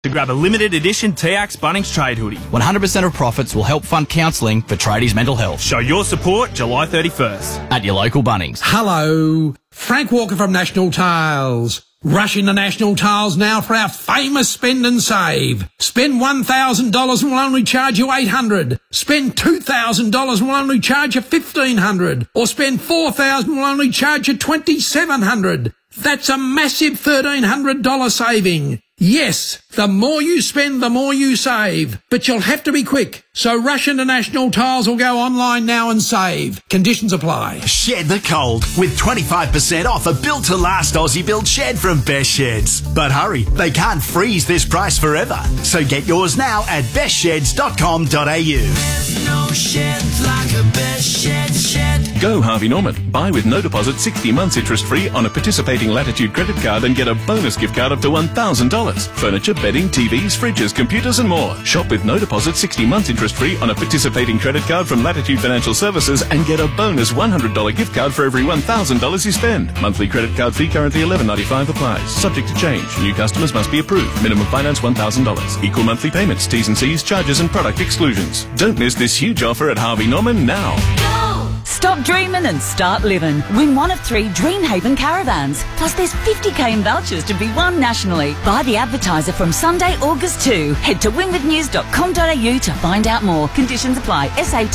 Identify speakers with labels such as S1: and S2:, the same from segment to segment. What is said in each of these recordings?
S1: to grab a limited edition TX Bunnings trade hoodie.
S2: 100% of profits will help fund counselling for tradies' mental health.
S1: Show your support July 31st.
S2: At your local Bunnings.
S3: Hello, Frank Walker from National Tiles. Rush into National Tiles now for our famous spend and save. Spend $1,000 and we'll only charge you $800. Spend $2,000 and we'll only charge you $1,500. Or spend $4,000 and we'll only charge you $2,700. That's a massive $1,300 saving. Yes, the more you spend, the more you save. But you'll have to be quick. So rush into National Tiles or go online now and save. Conditions apply.
S4: Shed the cold with 25% off a built-to-last Aussie built shed from Best Sheds. But hurry, they can't freeze this price forever. So get yours now at bestsheds.com.au.
S5: There's no shed like a Best Shed.
S6: Go Harvey Norman. Buy with no deposit 60 months interest free on a participating Latitude credit card and get a bonus gift card up to $1,000. Furniture, bedding, TVs, fridges, computers and more. Shop with no deposit 60 months interest free on a participating credit card from Latitude Financial Services and get a bonus $100 gift card for every $1,000 you spend. Monthly credit card fee currently $11.95 applies. Subject to change. New customers must be approved. Minimum finance $1,000. Equal monthly payments, T's and C's, charges and product exclusions. Don't miss this huge offer at Harvey Norman now.
S7: Stop dreaming and start living. Win one of 3 Dreamhaven caravans. Plus there's 50k in vouchers to be won nationally. Buy the advertiser from Sunday, August 2. Head to winwithnews.com.au to find out more. Conditions apply. SAT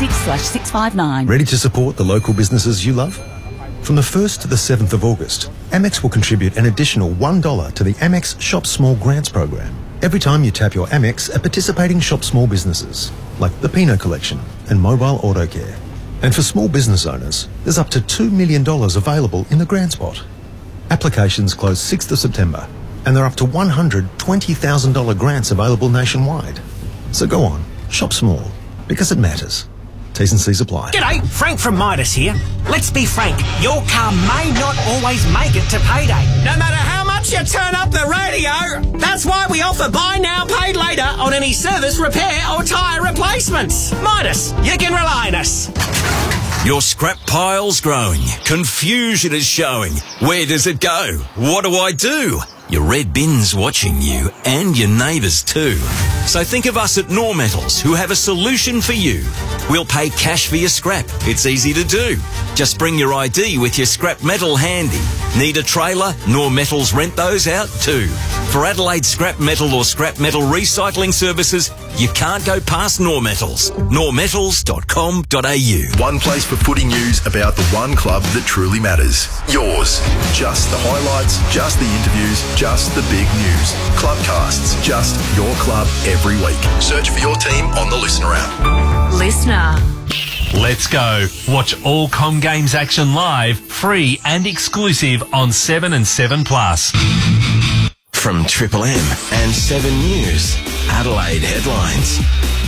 S7: 26/659.
S8: Ready to support the local businesses you love? From the 1st to the 7th of August, Amex will contribute an additional $1 to the Amex Shop Small Grants program. Every time you tap your Amex at participating Shop Small businesses, like the Pinot Collection and Mobile Auto Care. And for small business owners, there's up to $2 million available in the grant spot. Applications close 6th of September, and there are up to $120,000 grants available nationwide. So go on, shop small, because it matters. T's and C's apply.
S9: G'day, Frank from Midas here. Let's be frank, your car may not always make it to payday. No matter how much you turn up the radio, that's why we offer buy now, pay later on any service, repair or tyre replacements. Midas, you can rely on us.
S10: Your scrap pile's growing. Confusion is showing. Where does it go? What do I do? Your red bin's watching you and your neighbours too. So think of us at Nor Metals, who have a solution for you. We'll pay cash for your scrap. It's easy to do. Just bring your ID with your scrap metal handy. Need a trailer? Nor Metals rent those out too. For Adelaide scrap metal or scrap metal recycling services, you can't go past Nor Metals. normetals.com.au.
S11: One place for footy news about the one club that truly matters. Yours. Just the highlights, just the interviews, just the big news. Clubcasts, just your club every week. Search for your team on the Listener app.
S12: Listener. Let's go. Watch all Com Games action live, free and exclusive on 7 and 7 Plus.
S10: From Triple M and 7 News, Adelaide headlines.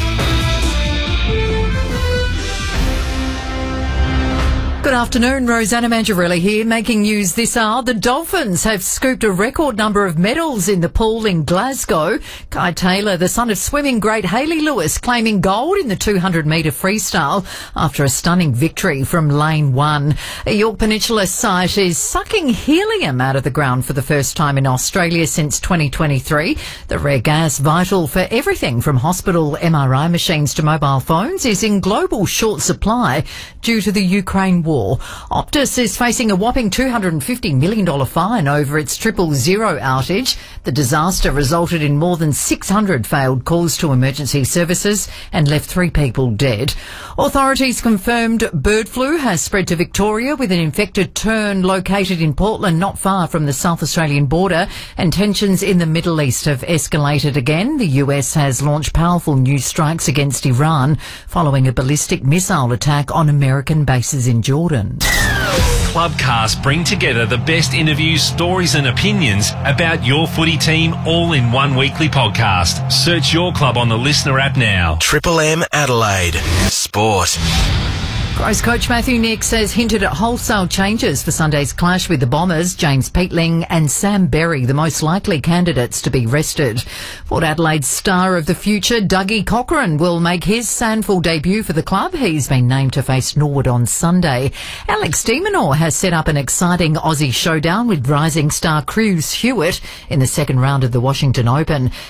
S13: Good afternoon, Rosanna Mangiarelli here, making news this hour. The Dolphins have scooped a record number of medals in the pool in Glasgow. Kai Taylor, the son of swimming great Hayley Lewis, claiming gold in the 200-metre freestyle after a stunning victory from Lane 1. A York Peninsula site is sucking helium out of the ground for the first time in Australia since 2023. The rare gas, vital for everything from hospital MRI machines to mobile phones, is in global short supply due to the Ukraine war. Optus is facing a whopping $250 million fine over its 000 outage. The disaster resulted in more than 600 failed calls to emergency services and left 3 people dead. Authorities confirmed bird flu has spread to Victoria, with an infected tern located in Portland, not far from the South Australian border, and tensions in the Middle East have escalated again. The US has launched powerful new strikes against Iran following a ballistic missile attack on American bases in Jordan.
S12: Clubcast bring together the best interviews, stories and opinions about your footy team all in one weekly podcast. Search your club on the Listener app now.
S10: Triple M Adelaide. Sport.
S13: Crows coach Matthew Nicks has hinted at wholesale changes for Sunday's clash with the Bombers. James Peatling and Sam Berry, the most likely candidates to be rested. Port Adelaide's star of the future, Dougie Cochrane, will make his SANFL debut for the club. He's been named to face Norwood on Sunday. Alex de Minaur has set up an exciting Aussie showdown with rising star Cruz Hewitt in the second round of the Washington Open.